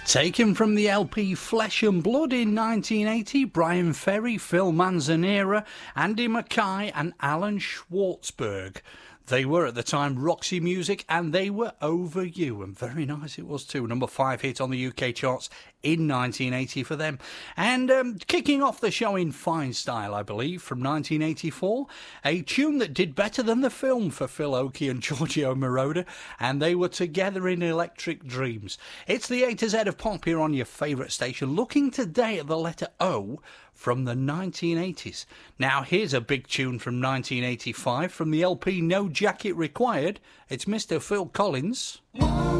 Taken from the LP Flesh and Blood in 1980, Brian Ferry, Phil Manzanera, Andy Mackay and Alan Schwartzberg. They were at the time Roxy Music and they were Over You, and very nice it was too. Number 5 hit on the UK charts in 1980 for them. And kicking off the show in fine style, I believe, from 1984, a tune that did better than the film for Phil Oakey and Giorgio Moroder, and they were together in Electric Dreams. It's the A to Z of pop here on your favourite station, looking today at the letter O from the 1980s. Now here's a big tune from 1985 from the LP No Jacket Required. It's Mr. Phil Collins.